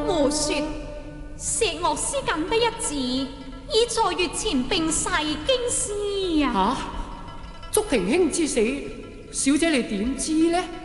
胡說！石樂師僅得一子，已在月前病逝京師啊！ 竹亭兄之死，小姐你點知呢？